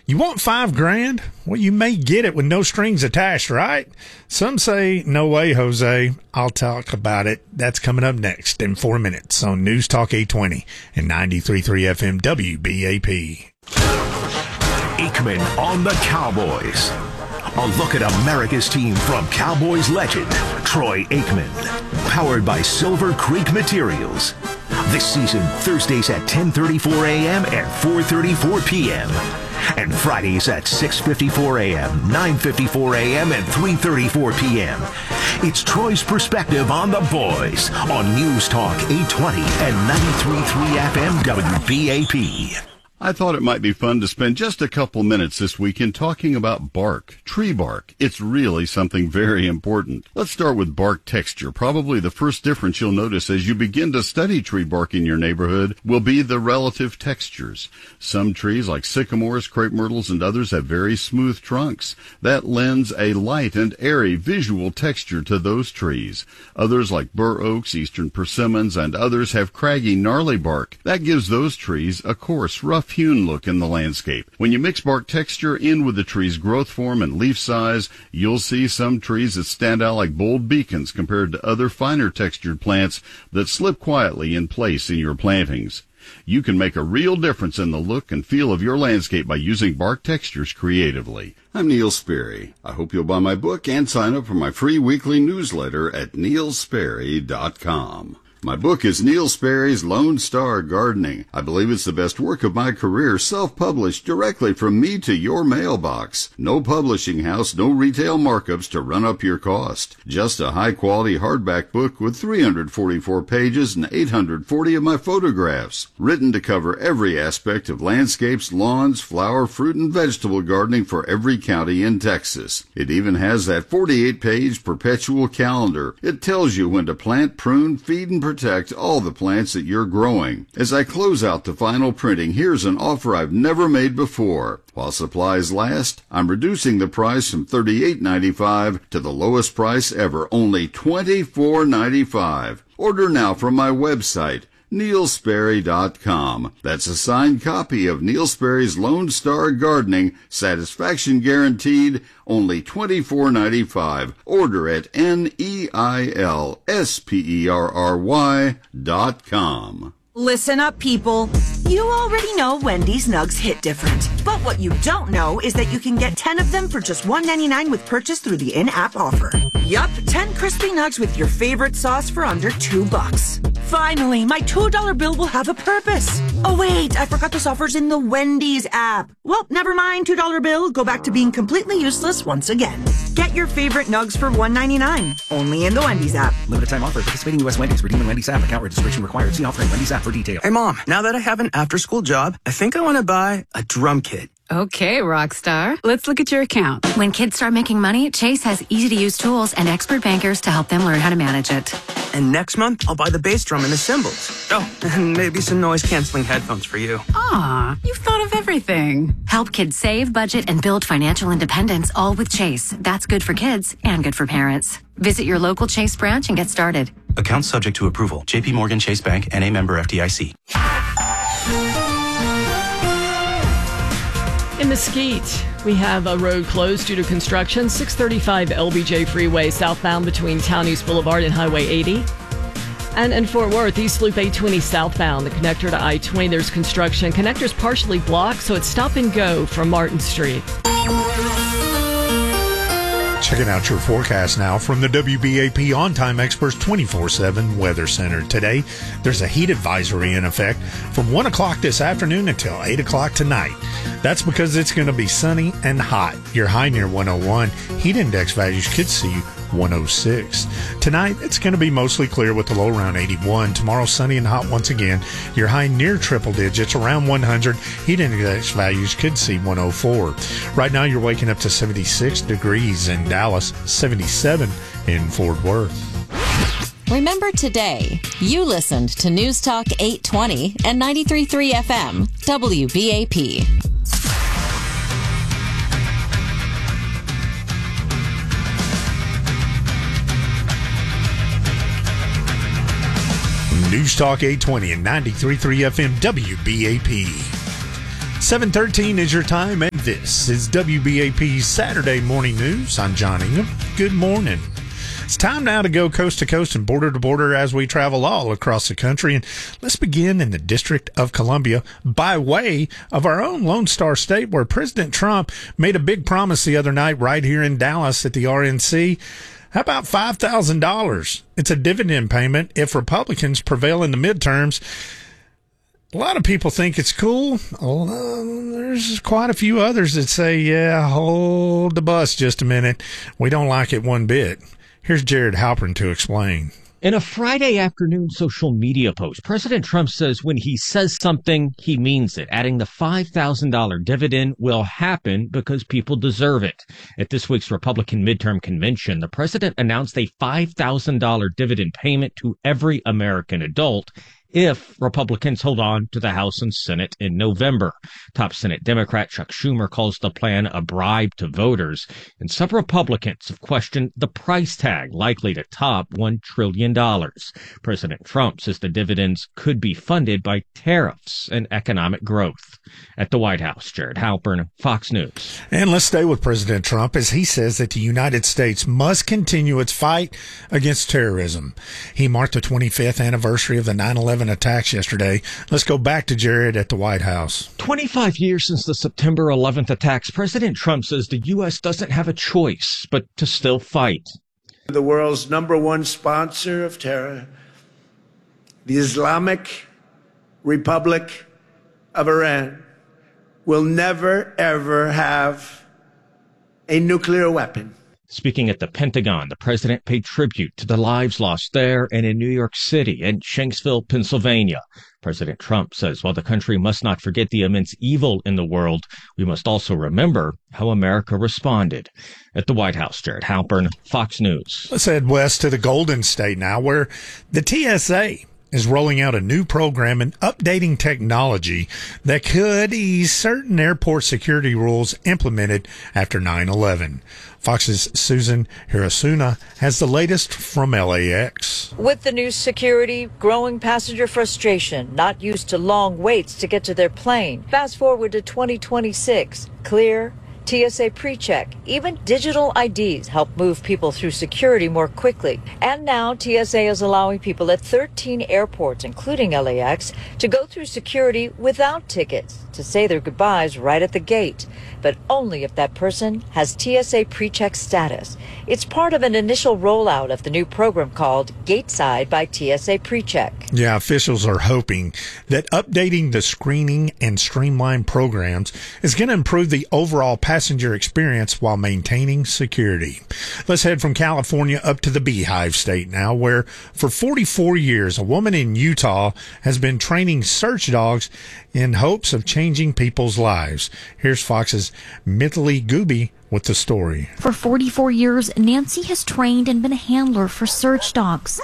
You want $5,000? Well, you may get it with no strings attached, right? Some say, no way, Jose. I'll talk about it. That's coming up next in 4 minutes on News Talk 820 and 93.3 FM WBAP. Aikman on the Cowboys. A look at America's team from Cowboys legend, Troy Aikman. Powered by Silver Creek Materials. This season, Thursdays at 10:34 a.m. and 4:34 p.m. And Fridays at 6:54 a.m., 9:54 a.m., and 3:34 p.m. It's Troy's perspective on the boys on News Talk 820 and 93.3 FM WBAP. I thought it might be fun to spend just a couple minutes this weekend talking about bark, tree bark. It's really something very important. Let's start with bark texture. Probably the first difference you'll notice as you begin to study tree bark in your neighborhood will be the relative textures. Some trees like sycamores, crepe myrtles, and others have very smooth trunks. That lends a light and airy visual texture to those trees. Others like bur oaks, eastern persimmons, and others have craggy, gnarly bark. That gives those trees a coarse, rough-hewn look in the landscape. When you mix bark texture in with the tree's growth form and leaf size, you'll see some trees that stand out like bold beacons compared to other finer textured plants that slip quietly in place in your plantings. You can make a real difference in the look and feel of your landscape by using bark textures creatively. I'm Neil Sperry. I hope you'll buy my book and sign up for my free weekly newsletter at neilsperry.com. My book is Neil Sperry's Lone Star Gardening. I believe it's the best work of my career, self-published directly from me to your mailbox. No publishing house, no retail markups to run up your cost. Just a high-quality hardback book with 344 pages and 840 of my photographs. Written to cover every aspect of landscapes, lawns, flower, fruit, and vegetable gardening for every county in Texas. It even has that 48-page perpetual calendar. It tells you when to plant, prune, feed, and protect all the plants that you're growing. As I close out the final printing, here's an offer I've never made before. While supplies last, I'm reducing the price from $38.95 to the lowest price ever, only $24.95. Order now from my website, neilsperry.com. That's a signed copy of Neil Sperry's Lone Star Gardening, satisfaction guaranteed, only $24.95. Order at neilsperry.com. Listen up, people. You already know Wendy's nugs hit different. But what you don't know is that you can get 10 of them for just $1.99 with purchase through the in-app offer. Yup, 10 crispy nugs with your favorite sauce for under $2. Finally, my $2 bill will have a purpose. Oh wait, I forgot this offer's in the Wendy's app. Well, never mind, $2 bill. Go back to being completely useless once again. Get your favorite nugs for $1.99. Only in the Wendy's app. Limited time offer. Participating U.S. Wendy's. Redeem in Wendy's app. Account registration required. See offer in Wendy's app for details. Hey, Mom. Now that I have an after-school job, I think I want to buy a drum kit. Okay, Rockstar. Let's look at your account. When kids start making money, Chase has easy-to-use tools and expert bankers to help them learn how to manage it. And next month, I'll buy the bass drum and the cymbals. Oh, and maybe some noise-canceling headphones for you. Aw, you've thought of everything. Help kids save, budget, and build financial independence, all with Chase. That's good for kids and good for parents. Visit your local Chase branch and get started. Account subject to approval. J.P. Morgan Chase Bank, N.A. member FDIC. In Mesquite, we have a road closed due to construction. 635 LBJ Freeway southbound between Town East Boulevard and Highway 80. And in Fort Worth, East Loop 820 southbound, the connector to I-20, there's construction. Connector's partially blocked, so it's stop and go from Martin Street. Checking out your forecast now from the WBAP On-Time Experts 24/7 Weather Center. Today, there's a heat advisory in effect from 1 o'clock this afternoon until 8 o'clock tonight. That's because it's going to be sunny and hot. Your high near 101. Heat index values could see 106. Tonight, it's going to be mostly clear with the low around 81. Tomorrow, sunny and hot once again. Your high near triple digits, around 100. Heat index values could see 104. Right now, you're waking up to 76 degrees in Dallas, 77 in Fort Worth. Remember today, you listened to News Talk 820 and 93.3 FM, WBAP. News Talk 820 and 93.3 FM WBAP. 7:13 is your time, and this is WBAP's Saturday Morning News. I'm John Ingham. Good morning. It's time now to go coast to coast and border to border as we travel all across the country. And let's begin in the District of Columbia by way of our own Lone Star State, where President Trump made a big promise the other night right here in Dallas at the RNC. How about $5,000? It's a dividend payment if Republicans prevail in the midterms. A lot of people think it's cool. There's quite a few others that say, yeah, hold the bus just a minute. We don't like it one bit. Here's Jared Halpern to explain. In a Friday afternoon social media post, President Trump says when he says something, he means it, adding the $5,000 dividend will happen because people deserve it. At this week's Republican midterm convention, the president announced a $5,000 dividend payment to every American adult if Republicans hold on to the House and Senate in November. Top Senate Democrat Chuck Schumer calls the plan a bribe to voters, and some Republicans have questioned the price tag, likely to top $1 trillion. President Trump says the dividends could be funded by tariffs and economic growth. At the White House, Jared Halpern, Fox News. And let's stay with President Trump as he says that the United States must continue its fight against terrorism. He marked the 25th anniversary of the 9/11 attacks yesterday. Let's go back to Jared at the White House. 25 years since the September 11th attacks, President Trump says the U.S. doesn't have a choice but to still fight. The world's #1 sponsor of terror, the Islamic Republic of Iran, will never, ever have a nuclear weapon. Speaking at the Pentagon, the president paid tribute to the lives lost there and in New York City and Shanksville, Pennsylvania. President Trump says while the country must not forget the immense evil in the world, we must also remember how America responded. At the White House, Jared Halpern, Fox News. Let's head west to the Golden State now, where the TSA is rolling out a new program and updating technology that could ease certain airport security rules implemented after 9/11. Fox's Susan Hirosuna has the latest from LAX. With the new security, growing passenger frustration, not used to long waits to get to their plane. Fast forward to 2026, clear TSA PreCheck, even digital IDs help move people through security more quickly. And now TSA is allowing people at 13 airports, including LAX, to go through security without tickets, to say their goodbyes right at the gate, but only if that person has TSA PreCheck status. It's part of an initial rollout of the new program called Gateside by TSA PreCheck. Yeah, officials are hoping that updating the screening and streamlined programs is going to improve the overall passenger experience while maintaining security. Let's head from California up to the Beehive State now, where for 44 years, a woman in Utah has been training search dogs in hopes of changing people's lives. Here's Fox's Mithili Gooby with the story. For 44 years, Nancy has trained and been a handler for search dogs.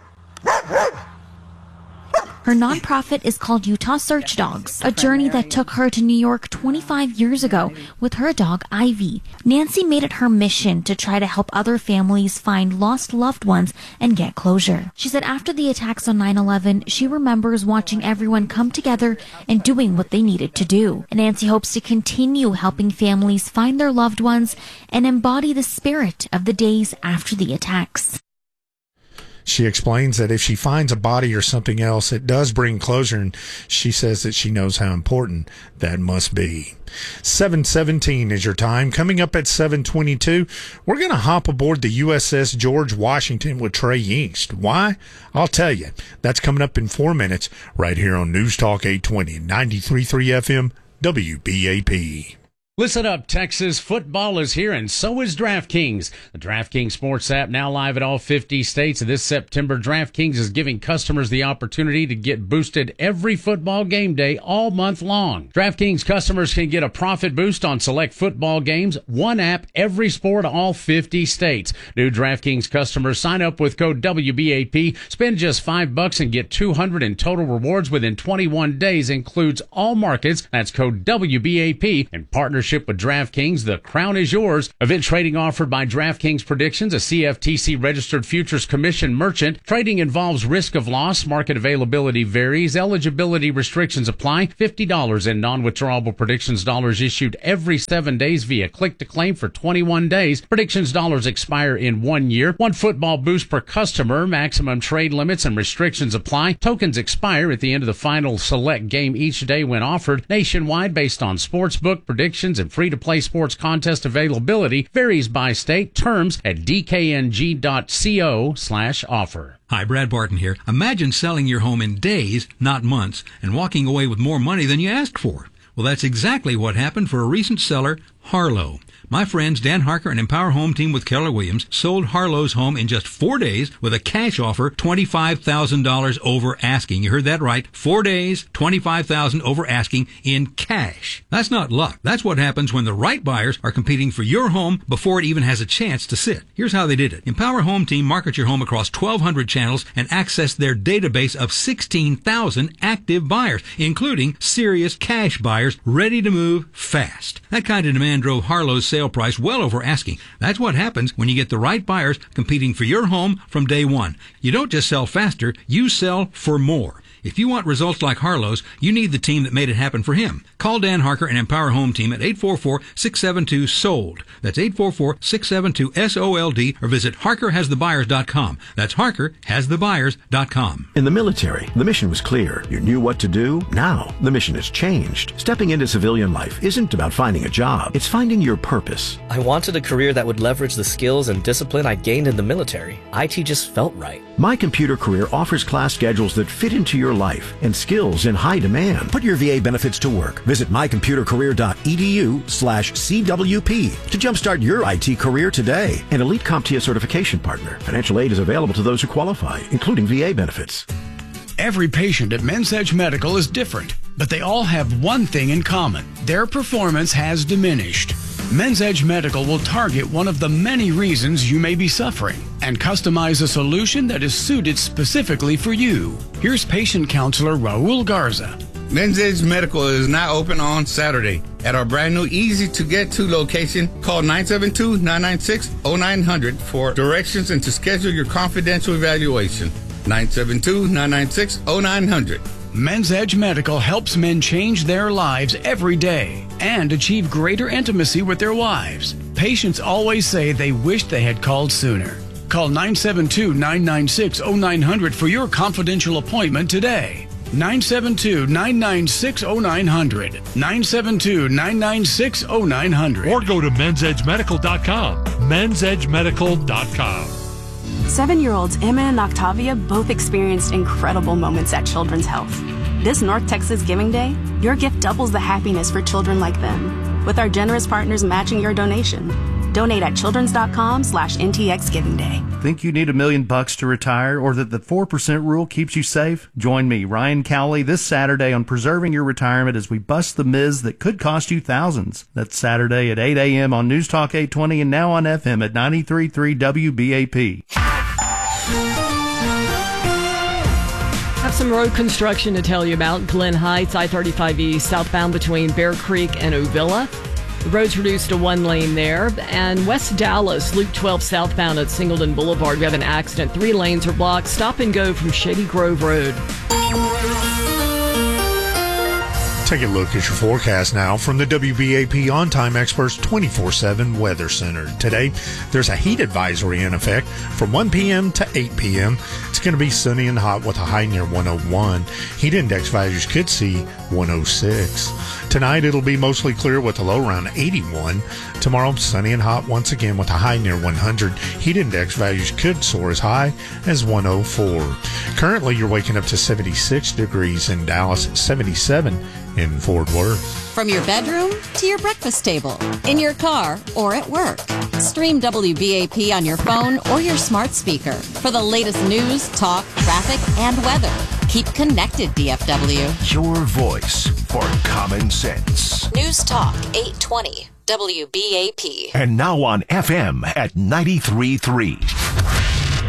Her nonprofit is called Utah Search Dogs, a journey that took her to New York 25 years ago with her dog, Ivy. Nancy made it her mission to try to help other families find lost loved ones and get closure. She said after the attacks on 9/11, she remembers watching everyone come together and doing what they needed to do. And Nancy hopes to continue helping families find their loved ones and embody the spirit of the days after the attacks. She explains that if she finds a body or something else, it does bring closure, and she says that she knows how important that must be. 7:17 is your time. Coming up at 7:22, we're going to hop aboard the USS George Washington with Trey Yingst. Why? I'll tell you. That's coming up in 4 minutes right here on News Talk 820, 93.3 FM, WBAP. Listen up, Texas. Football is here, and so is DraftKings. The DraftKings Sports app now live at all 50 states. This September, DraftKings is giving customers the opportunity to get boosted every football game day all month long. DraftKings customers can get a profit boost on select football games, one app, every sport, all 50 states. New DraftKings customers sign up with code WBAP, spend just $5 and get $200 in total rewards within 21 days. Includes all markets. That's code WBAP in partnership partnership with DraftKings, the crown is yours. Event trading offered by DraftKings Predictions, a CFTC registered futures commission merchant. Trading involves risk of loss. Market availability varies. Eligibility restrictions apply. $50 in non-withdrawable predictions dollars issued every 7 days via click to claim for 21 days. Predictions dollars expire in 1 year. 1 football boost per customer. Maximum trade limits and restrictions apply. Tokens expire at the end of the final select game each day when offered. Nationwide based on sportsbook predictions and free-to-play sports contest availability varies by state. Terms at dkng.co/offer. Hi, Brad Barton here. Imagine selling your home in days, not months, and walking away with more money than you asked for. Well, that's exactly what happened for a recent seller, Harlow. My friends Dan Harker and Empower Home Team with Keller Williams sold Harlow's home in just 4 days with a cash offer, $25,000 over asking. You heard that right. 4 days, $25,000 over asking in cash. That's not luck. That's what happens when the right buyers are competing for your home before it even has a chance to sit. Here's how they did it. Empower Home Team market your home across 1,200 channels and access their database of 16,000 active buyers, including serious cash buyers ready to move fast. That kind of demand drove Harlow's sale price well over asking. That's what happens when you get the right buyers competing for your home from day one. You don't just sell faster, you sell for more. If you want results like Harlow's, you need the team that made it happen for him. Call Dan Harker and Empower Home Team at 844-672-SOLD. That's 844-672-SOLD, or visit HarkerHasTheBuyers.com. That's HarkerHasTheBuyers.com. In the military, the mission was clear. You knew what to do. Now, the mission has changed. Stepping into civilian life isn't about finding a job. It's finding your purpose. I wanted a career that would leverage the skills and discipline I gained in the military. IT just felt right. My Computer Career offers class schedules that fit into your life and skills in high demand. Put your VA benefits to work. Visit mycomputercareer.edu/CWP to jumpstart your IT career today. An Elite CompTIA certification partner. Financial aid is available to those who qualify, including VA benefits. Every patient at Men's Edge Medical is different, but they all have one thing in common. Their performance has diminished. Men's Edge Medical will target one of the many reasons you may be suffering and customize a solution that is suited specifically for you. Here's patient counselor Raul Garza. Men's Edge Medical is now open on Saturday at our brand new easy-to-get-to location. Call 972-996-0900 for directions and to schedule your confidential evaluation. 972-996-0900. Men's Edge Medical helps men change their lives every day and achieve greater intimacy with their wives. Patients always say they wish they had called sooner. Call 972-996-0900 for your confidential appointment today. 972-996-0900. 972-996-0900. Or go to mensedgemedical.com. mensedgemedical.com. 7-year-olds Emma and Octavia both experienced incredible moments at Children's Health. This North Texas Giving Day, your gift doubles the happiness for children like them, with our generous partners matching your donation. Donate at childrens.com/NTX Giving Day. Think you need $1 million to retire, or that the 4% rule keeps you safe? Join me, Ryan Cowley, this Saturday on Preserving Your Retirement as we bust the myths that could cost you thousands. That's Saturday at 8 a.m. on News Talk 820 and now on FM at 93.3 WBAP. Have some road construction to tell you about. Glen Heights, I-35 East, southbound between Bear Creek and Uvilla. The road's reduced to 1 lane there. And West Dallas, Loop 12 southbound at Singleton Boulevard. We have an accident. 3 lanes are blocked. Stop and go from Shady Grove Road. Take a look at your forecast now from the WBAP On-Time Experts 24/7 Weather Center. Today, there's a heat advisory in effect from 1 p.m. to 8 p.m. It's going to be sunny and hot with a high near 101. Heat index values could see 106. Tonight, it'll be mostly clear with a low around 81. Tomorrow, sunny and hot once again with a high near 100. Heat index values could soar as high as 104. Currently, you're waking up to 76 degrees in Dallas, 77 in Fort Worth. From your bedroom to your breakfast table, in your car or at work. Stream WBAP on your phone or your smart speaker for the latest news, talk, traffic, and weather. Keep connected, DFW. Your voice for common sense. News Talk 820 WBAP. And now on FM at 93.3.